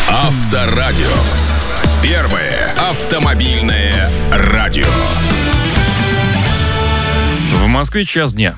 Авторадио. Первое автомобильное радио. В Москве час дня.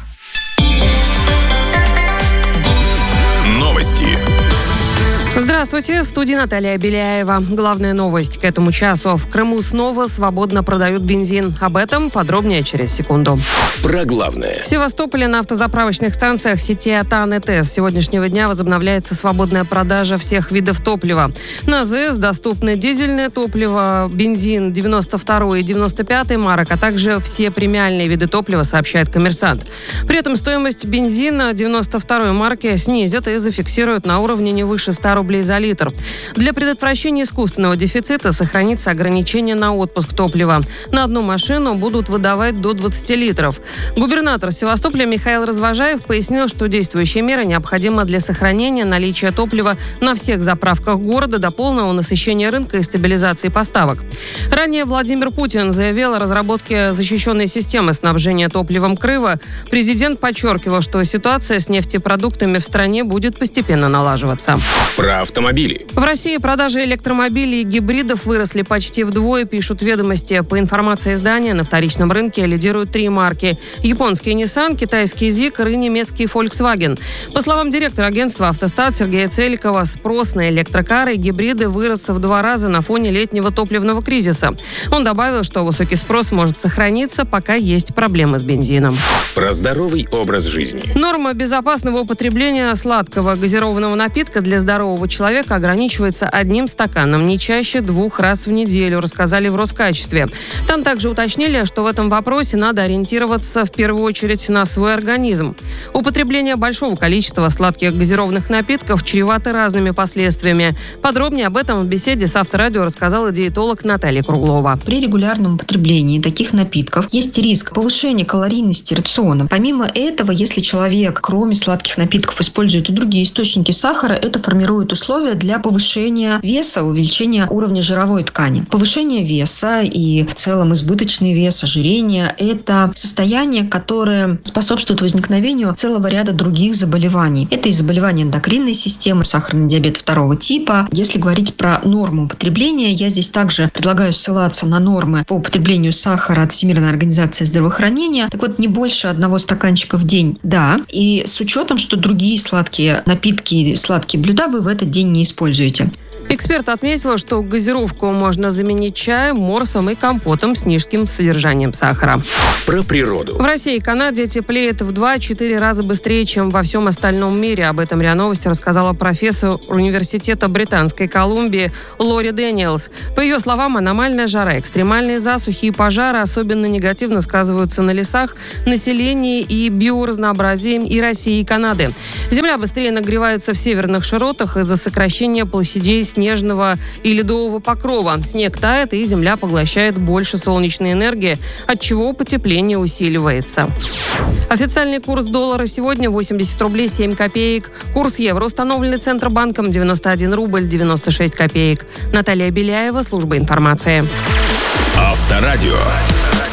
Новости. Здравствуйте, в студии Наталья Беляева. Главная новость к этому часу. В Крыму снова свободно продают бензин. Об этом подробнее через секунду. Про главное. В Севастополе на автозаправочных станциях сети АТАН и ТЭС с сегодняшнего дня возобновляется свободная продажа всех видов топлива. На АЗС доступны дизельное топливо, бензин 92 и 95 марок, а также все премиальные виды топлива, сообщает «Коммерсант». При этом стоимость бензина 92 марки снизят и зафиксируют на уровне не выше 100 рублей за литр. Для предотвращения искусственного дефицита сохранится ограничение на отпуск топлива. На одну машину будут выдавать до 20 литров. Губернатор Севастополя Михаил Развожаев пояснил, что действующая мера необходима для сохранения наличия топлива на всех заправках города до полного насыщения рынка и стабилизации поставок. Ранее Владимир Путин заявил о разработке защищенной системы снабжения топливом Крыма. Президент подчеркивал, что ситуация с нефтепродуктами в стране будет постепенно налаживаться. Про автомобили. В России продажи электромобилей и гибридов выросли почти вдвое, пишут «Ведомости». По информации издания, на вторичном рынке лидируют 3 марки. Японский Nissan, китайский Zeekr и немецкий Volkswagen. По словам директора агентства «Автостат» Сергея Целикова, спрос на электрокары и гибриды вырос в 2 раза на фоне летнего топливного кризиса. Он добавил, что высокий спрос может сохраниться, пока есть проблемы с бензином. Про здоровый образ жизни. Норма безопасного употребления сладкого газированного напитка для здорового человека ограничивается 1 стаканом, не чаще 2 раз в неделю, рассказали в Роскачестве. Там также уточнили, что в этом вопросе надо ориентироваться в первую очередь на свой организм. Употребление большого количества сладких газированных напитков чревато разными последствиями. Подробнее об этом в беседе с Авторадио рассказала диетолог Наталья Круглова. При регулярном употреблении таких напитков есть риск повышения калорийности рациона. Помимо этого, если человек, кроме сладких напитков, использует и другие источники сахара, это формирует условия для повышения веса, увеличения уровня жировой ткани. Повышение веса и в целом избыточный вес, ожирение – это состояние, которое способствует возникновению целого ряда других заболеваний. Это и заболевания эндокринной системы, сахарный диабет 2 типа. Если говорить про норму употребления, я здесь также предлагаю ссылаться на нормы по употреблению сахара от Всемирной организации здравоохранения. Так вот, не больше 1 стаканчика в день, да. И с учетом, что другие сладкие напитки, сладкие блюда вы в этот день не используете. Эксперт отметил, что газировку можно заменить чаем, морсом и компотом с низким содержанием сахара. Про природу. В России и Канаде теплеет в 2-4 раза быстрее, чем во всем остальном мире. Об этом РИА Новости рассказала профессор Университета Британской Колумбии Лори Дэниелс. По ее словам, аномальная жара, экстремальные засухи и пожары особенно негативно сказываются на лесах, населении и биоразнообразии и России, и Канады. Земля быстрее нагревается в северных широтах из-за сокращения площадей снежного и ледового покрова. Снег тает, и земля поглощает больше солнечной энергии, отчего потепление усиливается. Официальный курс доллара сегодня 80 рублей 7 копеек. Курс евро, установленный Центробанком, 91 рубль 96 копеек. Наталья Беляева, служба информации. Авторадио.